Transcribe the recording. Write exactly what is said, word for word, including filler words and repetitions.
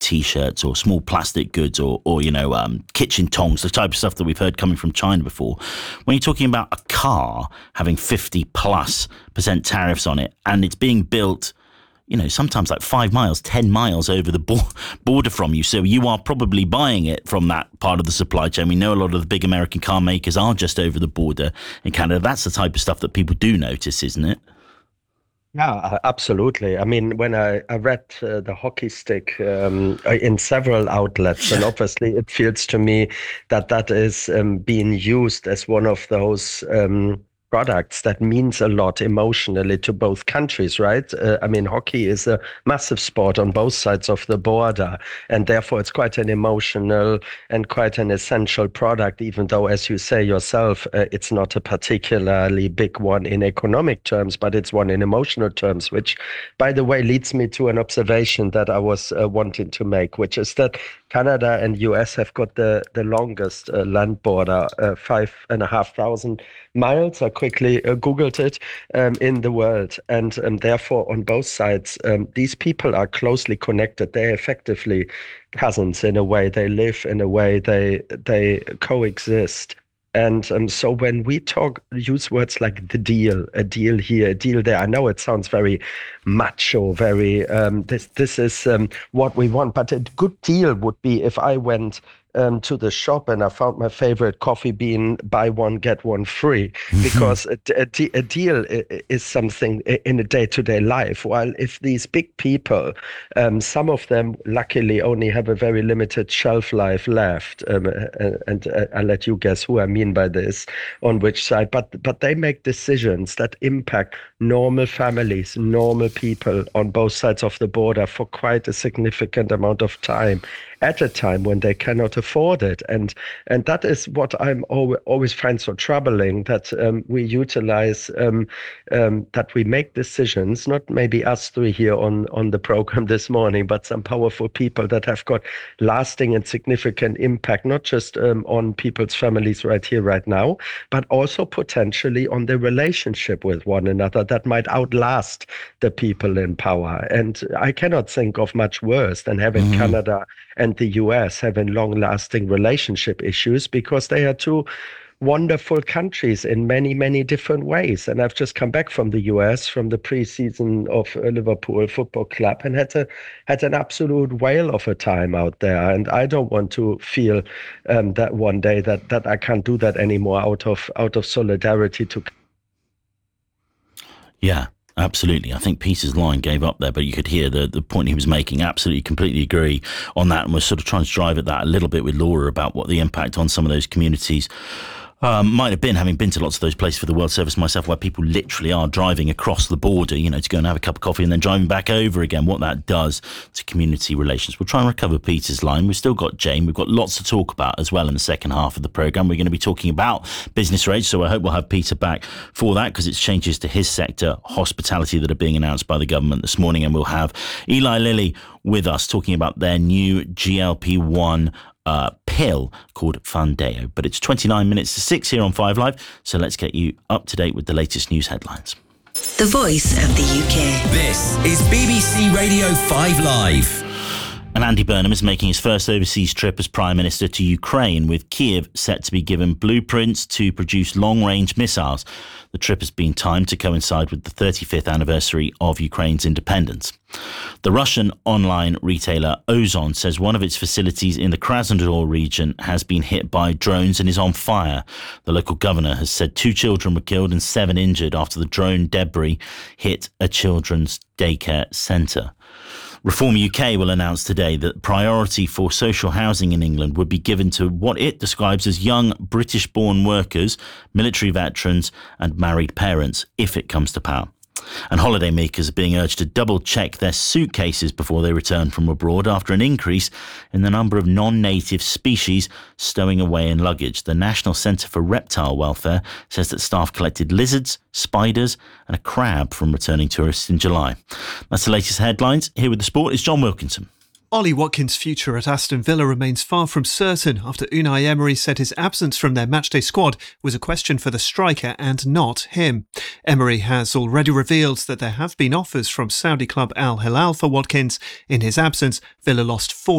T-shirts or small plastic goods or, or you know, um, kitchen tongs, the type of stuff that we've heard coming from China before. When you're talking about a car having fifty plus percent tariffs on it, and it's being built, you know, sometimes like five miles, ten miles over the bo- border from you. So you are probably buying it from that part of the supply chain. We know a lot of the big American car makers are just over the border in Canada. That's the type of stuff that people do notice, isn't it? Yeah, absolutely. I mean, when I, I read uh, the hockey stick um, in several outlets, and obviously it feels to me that that is um, being used as one of those um, products that means a lot emotionally to both countries, right? Uh, I mean, hockey is a massive sport on both sides of the border, and therefore it's quite an emotional and quite an essential product, even though, as you say yourself, uh, it's not a particularly big one in economic terms, but it's one in emotional terms, which, by the way, leads me to an observation that I was uh, wanting to make, which is that Canada and U S have got the, the longest uh, land border, uh, five and a half thousand miles. I quickly uh, Googled it um, in the world. And um, therefore, on both sides, um, these people are closely connected. They're effectively cousins in a way. They live in a way. They, they coexist. And um, so when we talk, use words like the deal, a deal here, a deal there, I know it sounds very macho, very, um, this, this is um, what we want. But a good deal would be if I went um, to the shop and I found my favorite coffee bean, buy one, get one free, because a, a, a deal is something in a day-to-day life. While if these big people, um, some of them luckily only have a very limited shelf life left, um, and uh, I'll let you guess who I mean by this, on which side, but but they make decisions that impact normal families, normal people on both sides of the border for quite a significant amount of time, at a time when they cannot afford it. And and that is what I'm al- always find so troubling, that um, we utilize, um, um, that we make decisions, not maybe us three here on, on the program this morning, but some powerful people that have got lasting and significant impact, not just um, on people's families right here, right now, but also potentially on their relationship with one another that might outlast the people in power. And I cannot think of much worse than having Mm-hmm. Canada and the U S having long-lasting relationship issues, because they are two wonderful countries in many, many different ways. And I've just come back from the U S, from the preseason of uh, Liverpool Football Club, and had a had an absolute whale of a time out there. And I don't want to feel um, that one day that that I can't do that anymore out of out of solidarity to. Yeah. Absolutely. I think Peter's line gave up there, but you could hear the, the point he was making. Absolutely, completely agree on that. And we're sort of trying to drive at that a little bit with Laura about what the impact on some of those communities Um, might have been, having been to lots of those places for the World Service myself, where people literally are driving across the border, you know, to go and have a cup of coffee and then driving back over again, what that does to community relations. We'll try and recover Peter's line. We've still got Jane. We've got lots to talk about as well in the second half of the programme. We're going to be talking about business rates, so I hope we'll have Peter back for that, because it's changes to his sector, hospitality, that are being announced by the government this morning. And we'll have Eli Lilly with us talking about their new G L P one Uh, pill called Fundeo. But it's twenty-nine minutes to six here on Five Live, so let's get you up to date with the latest news headlines. The voice of the U K. This is B B C Radio five Live. And Andy Burnham is making his first overseas trip as Prime Minister to Ukraine, with Kiev set to be given blueprints to produce long-range missiles. The trip has been timed to coincide with the thirty-fifth anniversary of Ukraine's independence. The Russian online retailer Ozon says one of its facilities in the Krasnodar region has been hit by drones and is on fire. The local governor has said two children were killed and seven injured after the drone debris hit a children's daycare centre. Reform U K will announce today that priority for social housing in England would be given to what it describes as young British-born workers, military veterans and married parents, if it comes to power. And holidaymakers are being urged to double-check their suitcases before they return from abroad after an increase in the number of non-native species stowing away in luggage. The National Centre for Reptile Welfare says that staff collected lizards, spiders and a crab from returning tourists in July. That's the latest headlines. Here with the sport is John Wilkinson. Ollie Watkins' future at Aston Villa remains far from certain after Unai Emery said his absence from their matchday squad was a question for the striker and not him. Emery has already revealed that there have been offers from Saudi club Al Hilal for Watkins. In his absence, Villa lost four